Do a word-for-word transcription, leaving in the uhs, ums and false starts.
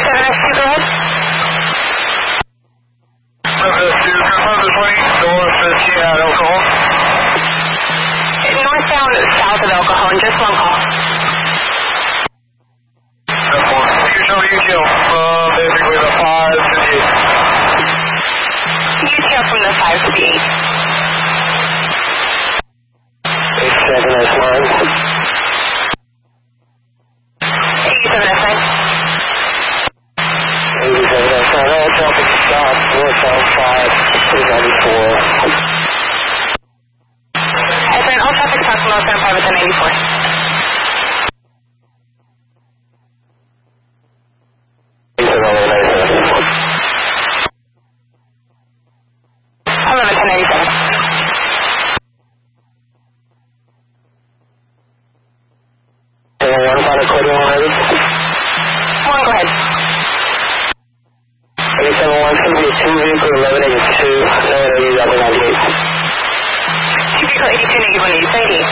eighty-seven S two, go ahead. seven S two, confirm this way, north fifteen at alcohol. Northbound south of alcohol, and just one call. ten four. You show U T L from basically the five to the eight. U T L from the five to the eight. eighty-seven S nine. eighty-seven S nine. eighty-seven S nine, all traffic stop, northbound five to ninety-four. S nine, all traffic stops northbound five to ninety-four. eleven ten eighty-seven. One about a quarter one ready? One, go ahead. eighty-seven one, it's going to be a two vehicle, eleven eighty-two, eleven eighty, double ninety-eight. Two vehicle eighty-two, negative one eighty, thank you.